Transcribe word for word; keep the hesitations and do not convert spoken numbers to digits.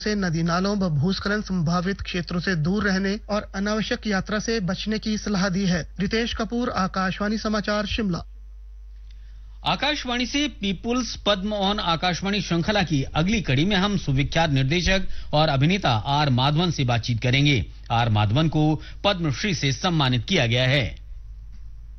से नदी नालों व भूस्खलन संभावित क्षेत्रों से दूर रहने और अनावश्यक यात्रा से बचने की सलाह दी है। रितेश कपूर, आकाशवाणी समाचार, शिमला। आकाशवाणी से पीपुल्स पद्म ऑन आकाशवाणी श्रृंखला की अगली कड़ी में हम सुविख्यात निर्देशक और अभिनेता आर माधवन से बातचीत करेंगे। आर माधवन को पद्मश्री से सम्मानित किया गया है।